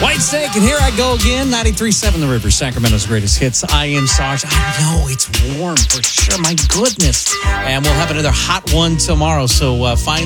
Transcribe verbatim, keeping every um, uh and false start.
White Snake, and here I go again. ninety-three point seven The River, Sacramento's greatest hits. I am Sarge. I know it's warm for sure. My goodness. And we'll have another hot one tomorrow. So uh, find